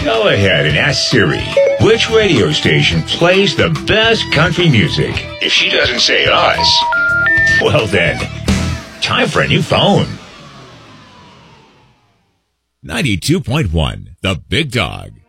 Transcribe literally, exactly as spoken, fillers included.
Go ahead and ask Siri which radio station plays the best country music. If she doesn't say us, well then, time for a new phone. ninety-two point one, The Big Dog.